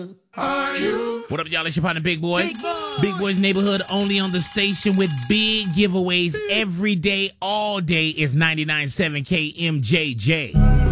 What up, y'all? It's your partner, Big Boy. Big Boy's Neighborhood, only on the station with big giveaways every day, all day. Is 99.7 KMJJ.